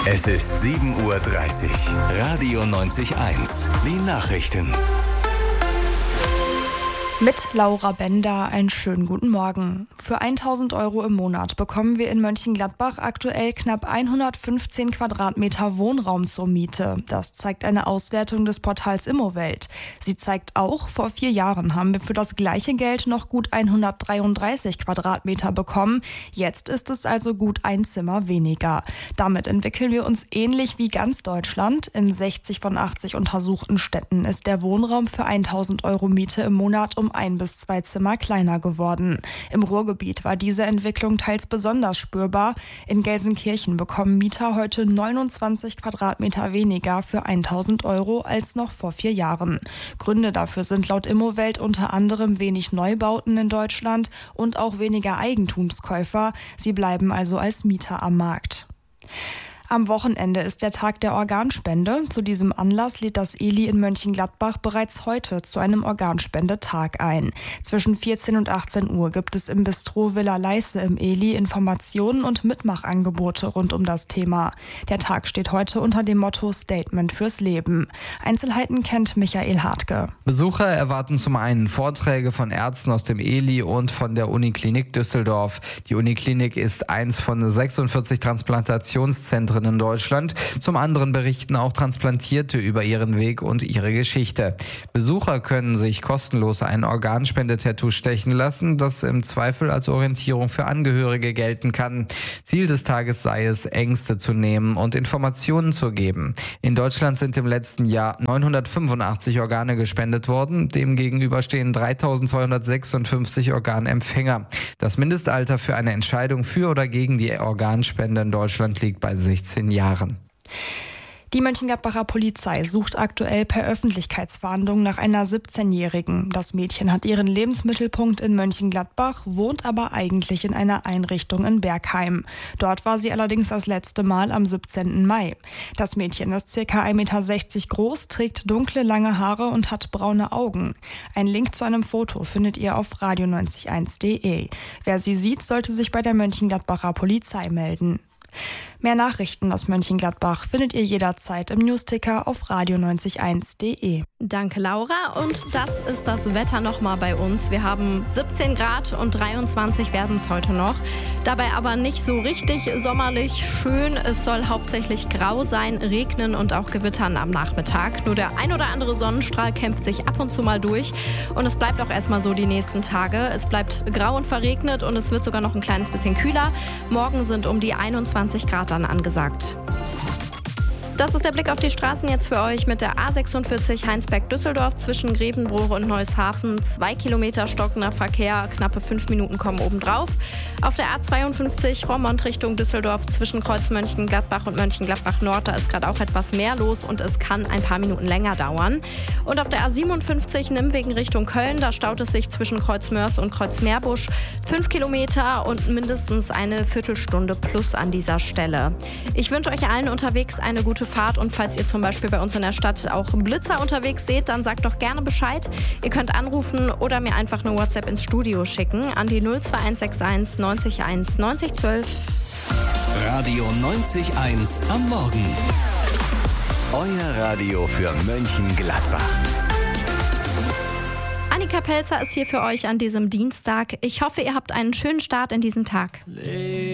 Es ist 7:30 Uhr. Radio 90.1. Die Nachrichten. Mit Laura Bender einen schönen guten Morgen. Für 1.000 € im Monat bekommen wir in Mönchengladbach aktuell knapp 115 Quadratmeter Wohnraum zur Miete. Das zeigt eine Auswertung des Portals Immowelt. Sie zeigt auch, vor 4 Jahren haben wir für das gleiche Geld noch gut 133 Quadratmeter bekommen. Jetzt ist es also gut ein Zimmer weniger. Damit entwickeln wir uns ähnlich wie ganz Deutschland. In 60 von 80 untersuchten Städten ist der Wohnraum für 1.000 € Miete im Monat um 1 bis 2 Zimmer kleiner geworden. Im Ruhrgebiet war diese Entwicklung teils besonders spürbar. In Gelsenkirchen bekommen Mieter heute 29 Quadratmeter weniger für 1.000 € als noch vor 4 Jahren. Gründe dafür sind laut Immowelt unter anderem wenig Neubauten in Deutschland und auch weniger Eigentumskäufer. Sie bleiben also als Mieter am Markt. Am Wochenende ist der Tag der Organspende. Zu diesem Anlass lädt das ELI in Mönchengladbach bereits heute zu einem Organspendetag ein. Zwischen 14 und 18 Uhr gibt es im Bistro Villa Leisse im ELI Informationen und Mitmachangebote rund um das Thema. Der Tag steht heute unter dem Motto Statement fürs Leben. Einzelheiten kennt Michael Hartke. Besucher erwarten zum einen Vorträge von Ärzten aus dem ELI und von der Uniklinik Düsseldorf. Die Uniklinik ist eins von 46 Transplantationszentren in Deutschland. Zum anderen berichten auch Transplantierte über ihren Weg und ihre Geschichte. Besucher können sich kostenlos ein Organspendetattoo stechen lassen, das im Zweifel als Orientierung für Angehörige gelten kann. Ziel des Tages sei es, Ängste zu nehmen und Informationen zu geben. In Deutschland sind im letzten Jahr 985 Organe gespendet worden. Demgegenüber stehen 3.256 Organempfänger. Das Mindestalter für eine Entscheidung für oder gegen die Organspende in Deutschland liegt bei 16 Jahren. Die Mönchengladbacher Polizei sucht aktuell per Öffentlichkeitsfahndung nach einer 17-Jährigen. Das Mädchen hat ihren Lebensmittelpunkt in Mönchengladbach, wohnt aber eigentlich in einer Einrichtung in Bergheim. Dort war sie allerdings das letzte Mal am 17. Mai. Das Mädchen ist ca. 1,60 Meter groß, trägt dunkle, lange Haare und hat braune Augen. Ein Link zu einem Foto findet ihr auf radio901.de. Wer sie sieht, sollte sich bei der Mönchengladbacher Polizei melden. Mehr Nachrichten aus Mönchengladbach findet ihr jederzeit im Newsticker auf radio901.de. Danke, Laura. Und das ist das Wetter nochmal bei uns. Wir haben 17 Grad und 23 werden es heute noch. Dabei aber nicht so richtig sommerlich schön. Es soll hauptsächlich grau sein, regnen und auch gewittern am Nachmittag. Nur der ein oder andere Sonnenstrahl kämpft sich ab und zu mal durch. Und es bleibt auch erstmal so die nächsten Tage. Es bleibt grau und verregnet und es wird sogar noch ein kleines bisschen kühler. Morgen sind um die 21 Grad dann angesagt. Das ist der Blick auf die Straßen jetzt für euch mit der A46 Heinsberg-Düsseldorf zwischen Grevenbroich und Neushafen. 2 Kilometer stockender Verkehr, knappe 5 Minuten kommen obendrauf. Auf der A52 Roermond Richtung Düsseldorf zwischen Kreuz Mönchengladbach und Mönchengladbach-Nord, da ist gerade auch etwas mehr los und es kann ein paar Minuten länger dauern. Und auf der A57 Nimwegen Richtung Köln, da staut es sich zwischen Kreuz Mörs und Kreuz Meerbusch 5 Kilometer und mindestens eine Viertelstunde plus an dieser Stelle. Ich wünsche euch allen unterwegs eine gute Fahrt und falls ihr zum Beispiel bei uns in der Stadt auch Blitzer unterwegs seht, dann sagt doch gerne Bescheid. Ihr könnt anrufen oder mir einfach eine WhatsApp ins Studio schicken an die 02161 90 1 90 12. Radio 90.1 am Morgen. Euer Radio für Mönchengladbach. Annika Pelzer ist hier für euch an diesem Dienstag. Ich hoffe, ihr habt einen schönen Start in diesen Tag.